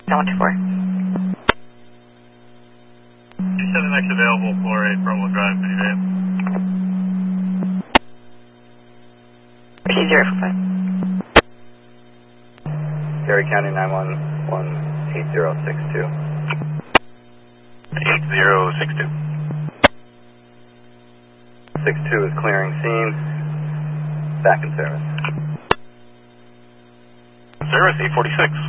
124. G7X available for a front-wheel drive minivan. C045. Gary County 911 8062. 8062. 62 is clearing scene. Back in service. Service 846.